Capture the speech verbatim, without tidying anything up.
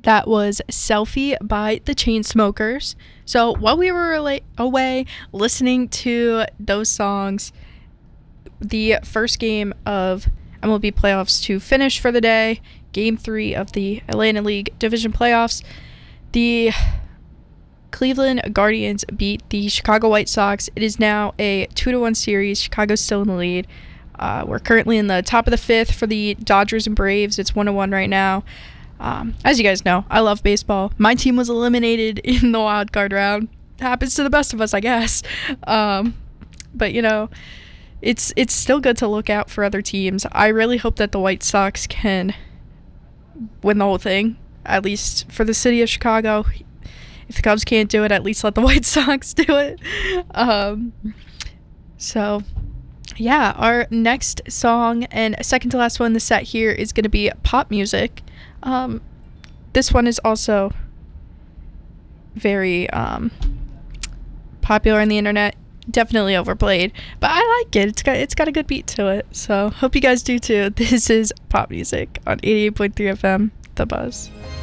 That was Selfie by the Chainsmokers. So while we were rela- away listening to those songs, the first game of M L B playoffs to finish for the day, game three of the Atlantic League Division playoffs, the Cleveland Guardians beat the Chicago White Sox. It is now a two to one series. Chicago's still in the lead. Uh, we're currently in the top of the fifth for the Dodgers and Braves. It's one to one right now. Um, as you guys know, I love baseball. My team was eliminated in the wild card round. Happens to the best of us, I guess. Um, but, you know, it's it's still good to look out for other teams. I really hope that the White Sox can win the whole thing, at least for the city of Chicago. If the Cubs can't do it, at least let the White Sox do it. Um, so, yeah, our next song and second to last one in the set here is going to be pop music. Um, this one is also very um, popular on the internet. Definitely overplayed, but I like it. It's got it's got a good beat to it. So hope you guys do too. This is pop music on eighty-eight point three F M, The Buzz.